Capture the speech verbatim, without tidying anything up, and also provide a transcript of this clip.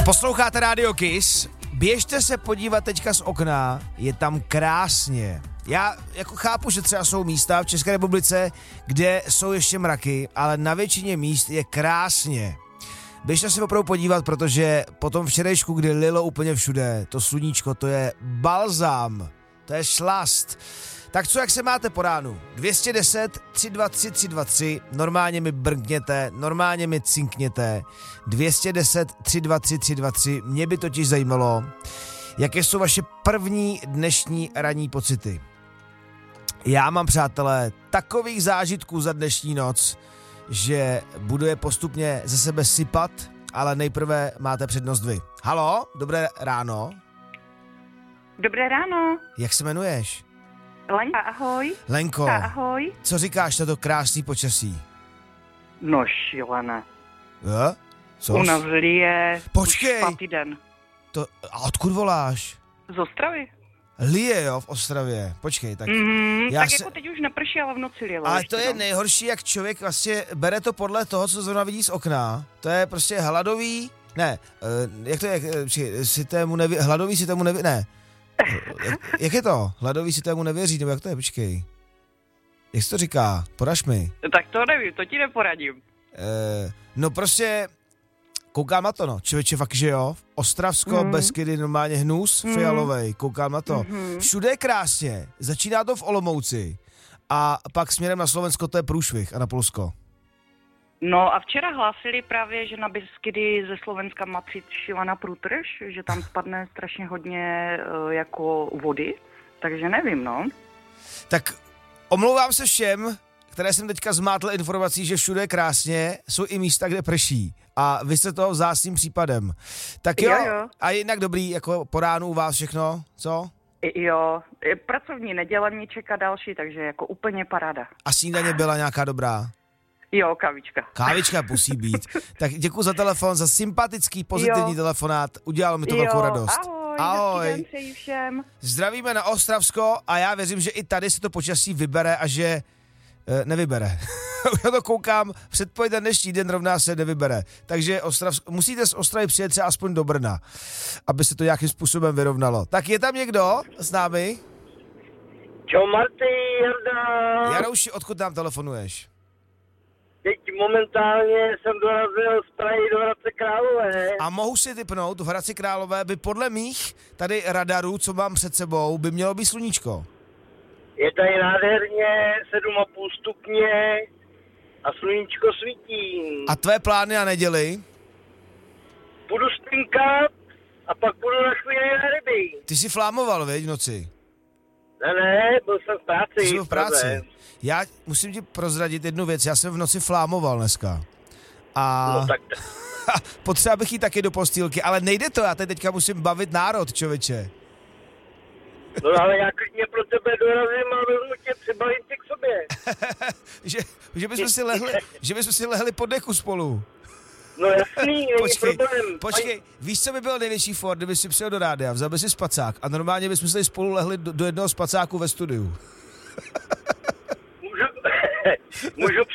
Posloucháte Radio Kiss? Běžte se podívat teďka z okna, je tam krásně. Já jako chápu, že třeba jsou místa v České republice, kde jsou ještě mraky, ale na většině míst je krásně. Běžte se opravdu podívat, protože po tom včerejšku, kdy lilo úplně všude, to sluníčko, to je balzám, to je šlast. Tak co, jak se máte po ránu? dvě stě deset, tři dva tři, tři dva tři, normálně mi brnkněte, normálně mi cinkněte. dvě stě deset, tři dva tři, tři dva tři, mě by totiž zajímalo, jaké jsou vaše první dnešní ranní pocity. Já mám, přátelé, takových zážitků za dnešní noc, že budu je postupně ze sebe sypat, ale nejprve máte přednost vy. Haló, dobré ráno. Dobré ráno. Jak se jmenuješ? Lenka, ahoj. Lenko, ahoj. Co říkáš na to krásný počasí? No šílené. Jo? Co? U nás lije Počkej. už pátý den. To, a odkud voláš? Z Ostravy. Lije, jo, v Ostravě. Počkej, tak... Mm, já tak se... jako teď už neprší, ale v noci lilo. Ale ještě, to je no. nejhorší, jak člověk vlastně bere to podle toho, co zrovna vidí z okna. To je prostě hladový... Ne, uh, jak to je? Počkej, si tému neví... Hladový si tému neví... Ne. Jak, jak je to? Hladový si tému nevěří, nebo jak to je? Počkej. Jak se to říká? Poraž mi. Tak to nevím, to ti neporadím. Uh, no prostě... Koukám na to, no. Člověče, fakt, že jo. Ostravsko, mm. Beskydy, normálně hnus, mm. fialovej. Koukám na to. Mm-hmm. Všude je krásně. Začíná to v Olomouci. A pak směrem na Slovensko to je průšvih a na Polsko. No a včera hlásili právě, že na Beskydy ze Slovenska má přijít šílená průtrž, že tam spadne strašně hodně uh, jako vody. Takže nevím, no. Tak omlouvám se všem, které jsem teďka zmátl informací, že všude je krásně, jsou i místa, kde prší. A vy jste toho vzácným případem. Tak jo, jo, jo. A jinak dobrý, jako po ránu u vás všechno, co? Jo, pracovní neděle mě čeká další, takže jako úplně paráda. A snídaně byla nějaká dobrá? Jo, kavička. Kávička musí být. Tak děkuji za telefon, za sympatický, pozitivní jo. telefonát. Udělalo mi to jo, velkou radost. Ahoj, ahoj. Den přeji všem. Zdravíme na Ostravsko a já věřím, že i tady se to počasí vybere a že e, nevybere. Já to koukám, předpověď na dnešní den rovná se nevybere. Takže Ostravsko, musíte z Ostravy přijet třeba aspoň do Brna, aby se to nějakým způsobem vyrovnalo. Tak je tam někdo s námi? Čau Marty, Jarda. Jarouši, odkud nám telefonuješ? Teď momentálně jsem dorazil z Prahy do Hradce Králové. A mohu si tipnout, v Hradci Králové by podle mých tady radarů, co mám před sebou, by mělo být sluníčko. Je tady nádherně, sedm a půl stupně a sluníčko svítí. A tvé plány na neděli? Půjdu spinkat a pak půjdu na chvíli na ryby. Ty jsi flámoval, viď, v noci? Ne, ne, byl jsem v práci. Ty jsi byl v práci. Já musím ti prozradit jednu věc, já jsem v noci flámoval dneska. A no, tak... potřeba bych jít taky do postýlky, ale nejde to, já teď teďka musím bavit národ, člověče. No ale já klidně pro tebe dorazím a vezmu tě, přibalím tě k sobě. že, že, bychom si lehli, že bychom si lehli pod deku spolu. No jasný, není počkej, problém. Počkej, víš, co by byl největší for, kdyby si přijel do rádia, vzal by si spacák a normálně bychom si spolu lehli do, do jednoho spacáku ve studiu. Můžu, můžu